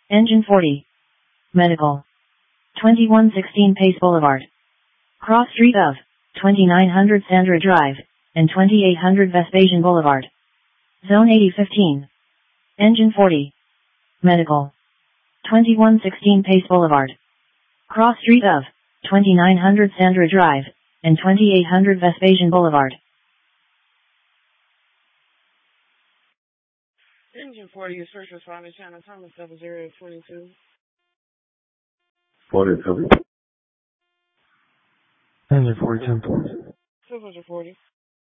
Engine 40. Medical. 2116 Pace Boulevard. Cross street of 2900 Sandra Drive and 2800 Vespasian Boulevard. Zone 8015. Engine 40. Medical. 2116 Pace Boulevard. Cross street of 2900 Sandra Drive and 2800 Vespasian Boulevard. Engine 40 is first responder, Channel Thomas 0042. 42. Engine 42. 240.